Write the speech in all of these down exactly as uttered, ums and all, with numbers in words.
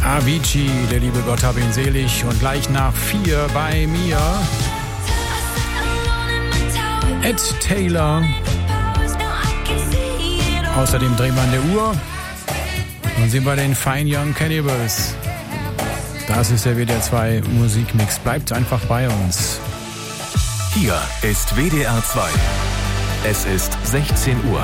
Avicii, der liebe Gott hab ihn selig. Und gleich nach vier bei mir Ed Taylor. Außerdem drehen wir an der Uhr und sind bei den Fine Young Cannibals. Das ist der W D R zwei Musikmix. Bleibt einfach bei uns. Hier ist W D R zwei. Es ist sechzehn Uhr.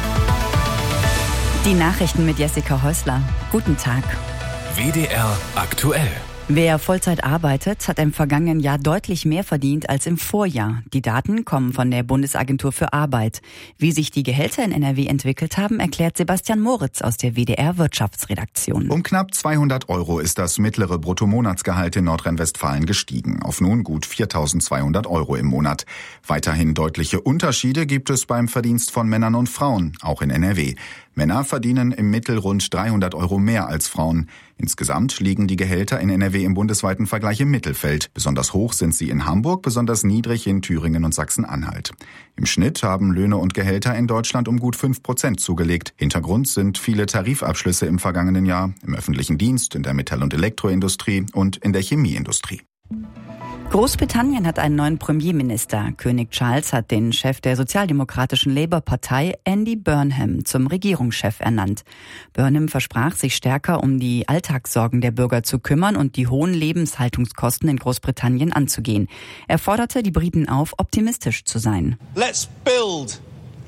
Die Nachrichten mit Jessica Häusler. Guten Tag. W D R aktuell. Wer Vollzeit arbeitet, hat im vergangenen Jahr deutlich mehr verdient als im Vorjahr. Die Daten kommen von der Bundesagentur für Arbeit. Wie sich die Gehälter in N R W entwickelt haben, erklärt Sebastian Moritz aus der W D R Wirtschaftsredaktion. Um knapp zweihundert Euro ist das mittlere Bruttomonatsgehalt in Nordrhein-Westfalen gestiegen, auf nun gut viertausendzweihundert Euro im Monat. Weiterhin deutliche Unterschiede gibt es beim Verdienst von Männern und Frauen, auch in N R W. Männer verdienen im Mittel rund dreihundert Euro mehr als Frauen. Insgesamt liegen die Gehälter in N R W im bundesweiten Vergleich im Mittelfeld. Besonders hoch sind sie in Hamburg, besonders niedrig in Thüringen und Sachsen-Anhalt. Im Schnitt haben Löhne und Gehälter in Deutschland um gut fünf Prozent zugelegt. Hintergrund sind viele Tarifabschlüsse im vergangenen Jahr, im öffentlichen Dienst, in der Metall- und Elektroindustrie und in der Chemieindustrie. Großbritannien hat einen neuen Premierminister. König Charles hat den Chef der sozialdemokratischen Labour-Partei, Andy Burnham, zum Regierungschef ernannt. Burnham versprach, sich stärker um die Alltagssorgen der Bürger zu kümmern und die hohen Lebenshaltungskosten in Großbritannien anzugehen. Er forderte die Briten auf, optimistisch zu sein. Let's build.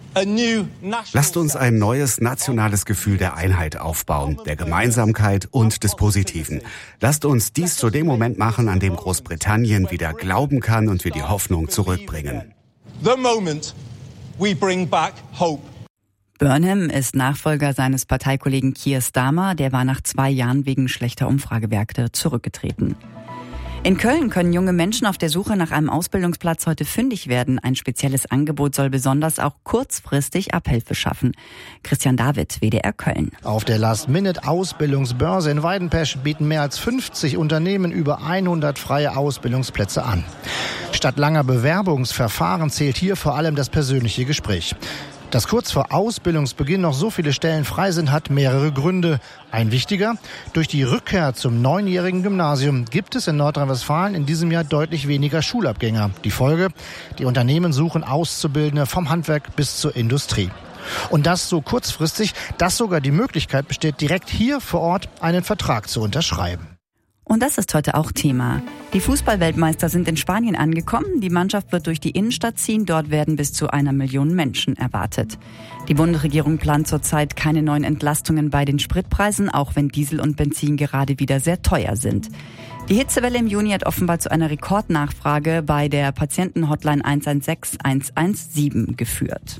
Lasst uns ein neues nationales Gefühl der Einheit aufbauen, der Gemeinsamkeit und des Positiven. Lasst uns dies zu dem Moment machen, an dem Großbritannien wieder glauben kann und wir die Hoffnung zurückbringen. The moment we bring back hope. Burnham ist Nachfolger seines Parteikollegen Keir Starmer, der war nach zwei Jahren wegen schlechter Umfragewerte zurückgetreten. In Köln können junge Menschen auf der Suche nach einem Ausbildungsplatz heute fündig werden. Ein spezielles Angebot soll besonders auch kurzfristig Abhilfe schaffen. Christian David, W D R Köln. Auf der Last-Minute-Ausbildungsbörse in Weidenpesch bieten mehr als fünfzig Unternehmen über hundert freie Ausbildungsplätze an. Statt langer Bewerbungsverfahren zählt hier vor allem das persönliche Gespräch. Dass kurz vor Ausbildungsbeginn noch so viele Stellen frei sind, hat mehrere Gründe. Ein wichtiger: Durch die Rückkehr zum neunjährigen Gymnasium gibt es in Nordrhein-Westfalen in diesem Jahr deutlich weniger Schulabgänger. Die Folge: Die Unternehmen suchen Auszubildende vom Handwerk bis zur Industrie. Und das so kurzfristig, dass sogar die Möglichkeit besteht, direkt hier vor Ort einen Vertrag zu unterschreiben. Und das ist heute auch Thema. Die Fußballweltmeister sind in Spanien angekommen. Die Mannschaft wird durch die Innenstadt ziehen. Dort werden bis zu einer Million Menschen erwartet. Die Bundesregierung plant zurzeit keine neuen Entlastungen bei den Spritpreisen, auch wenn Diesel und Benzin gerade wieder sehr teuer sind. Die Hitzewelle im Juni hat offenbar zu einer Rekordnachfrage bei der Patientenhotline eins eins sechs eins eins sieben geführt.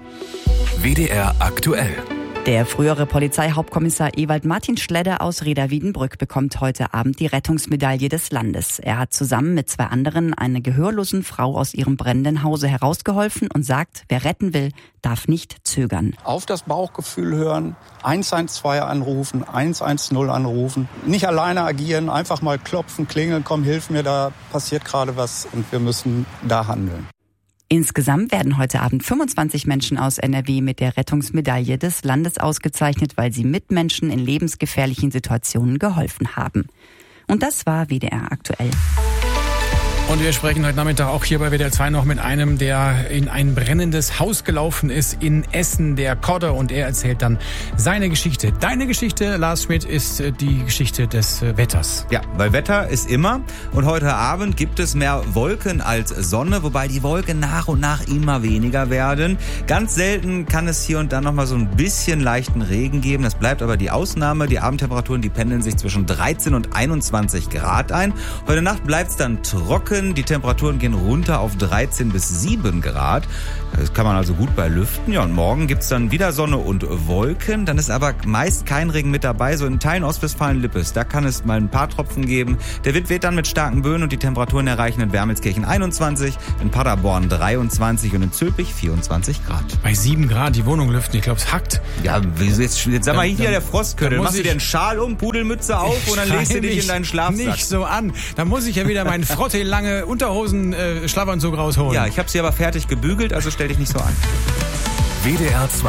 W D R aktuell. Der frühere Polizeihauptkommissar Ewald Martin Schledder aus Reda-Wiedenbrück bekommt heute Abend die Rettungsmedaille des Landes. Er hat zusammen mit zwei anderen eine gehörlosen Frau aus ihrem brennenden Hause herausgeholfen und sagt, wer retten will, darf nicht zögern. Auf das Bauchgefühl hören, eins eins zwei anrufen, eins eins null anrufen. Nicht alleine agieren, einfach mal klopfen, klingeln, komm, hilf mir, da passiert gerade was und wir müssen da handeln. Insgesamt werden heute Abend fünfundzwanzig Menschen aus N R W mit der Rettungsmedaille des Landes ausgezeichnet, weil sie Mitmenschen in lebensgefährlichen Situationen geholfen haben. Und das war W D R aktuell. Und wir sprechen heute Nachmittag auch hier bei W D R zwei noch mit einem, der in ein brennendes Haus gelaufen ist in Essen, der Kodder. Und er erzählt dann seine Geschichte. Deine Geschichte, Lars Schmidt, ist die Geschichte des Wetters. Ja, weil Wetter ist immer. Und heute Abend gibt es mehr Wolken als Sonne, wobei die Wolken nach und nach immer weniger werden. Ganz selten kann es hier und da noch mal so ein bisschen leichten Regen geben. Das bleibt aber die Ausnahme. Die Abendtemperaturen, die pendeln sich zwischen dreizehn und einundzwanzig Grad ein. Heute Nacht bleibt es dann trocken. Die Temperaturen gehen runter auf dreizehn bis sieben Grad. Das kann man also gut bei lüften. Ja, und morgen gibt's dann wieder Sonne und Wolken. Dann ist aber meist kein Regen mit dabei. So in Teilen Ostwestfalen-Lippes, da kann es mal ein paar Tropfen geben. Der Wind weht dann mit starken Böen und die Temperaturen erreichen in Wermelskirchen einundzwanzig, in Paderborn dreiundzwanzig und in Zülpich vierundzwanzig Grad. Bei sieben Grad die Wohnung lüften, ich glaube, es hackt. Ja, jetzt, jetzt sag mal, hier dann, der Frostköttel. Machst du dir einen Schal um, Pudelmütze auf und dann legst du dich in deinen Schlafsack. Nicht so an. Da muss ich ja wieder meinen Frotte lange Unterhosen äh, Schlafanzug rausholen. Ja, ich habe sie aber fertig gebügelt, also stell dich nicht so an. W D R zwei.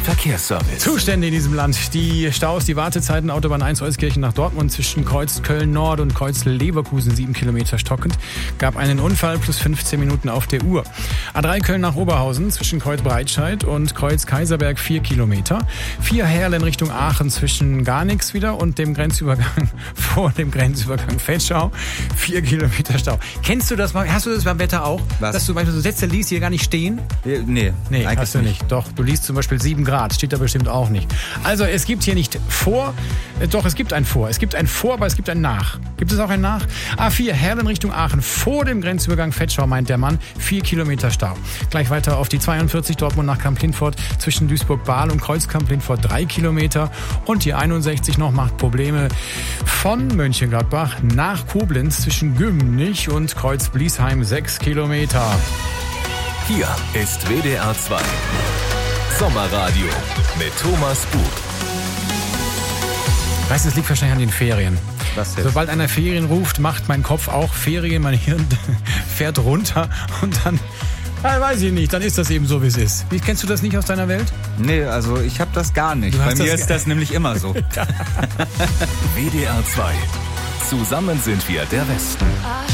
Verkehrsservice. Zustände in diesem Land. Die Staus, die Wartezeiten, Autobahn eins Euskirchen nach Dortmund zwischen Kreuz Köln-Nord und Kreuz Leverkusen, sieben Kilometer stockend. Gab einen Unfall, plus fünfzehn Minuten auf der Uhr. A drei Köln nach Oberhausen zwischen Kreuz Breitscheid und Kreuz Kaiserberg, vier Kilometer. vier Herlen Richtung Aachen zwischen Garnix wieder und dem Grenzübergang, vor dem Grenzübergang Vetschau, vier Kilometer Stau. Kennst du das mal? Hast du das beim Wetter auch? Was? Dass du manchmal so Sätze liest, die hier gar nicht stehen? Nee, Nee, hast du nicht. Doch, du liest zum Beispiel sieben Grad, steht da bestimmt auch nicht. Also es gibt hier nicht vor, äh, doch es gibt ein Vor. Es gibt ein Vor, aber es gibt ein Nach. Gibt es auch ein Nach? A vier, Herlen Richtung Aachen, vor dem Grenzübergang Vetschau, meint der Mann, vier Kilometer Stau. Gleich weiter auf die zweiundvierzig, Dortmund nach Kamp-Lintfort, zwischen Duisburg-Bahl und Kreuzkamp-Lintfort, drei Kilometer. Und die einundsechzig noch macht Probleme von Mönchengladbach nach Koblenz, zwischen Gümnich und Kreuz Bliesheim, sechs Kilometer. Hier ist W D R zwei. Sommerradio mit Thomas Bug. Weißt du, es liegt wahrscheinlich an den Ferien. Was jetzt? Sobald einer Ferien ruft, macht mein Kopf auch Ferien, mein Hirn fährt runter und dann, ja, weiß ich nicht, dann ist das eben so, wie es ist. Wie, kennst du das nicht aus deiner Welt? Nee, also ich habe das gar nicht. Du Bei hast mir das ist das nämlich immer so. W D R zwei. Zusammen sind wir der Westen.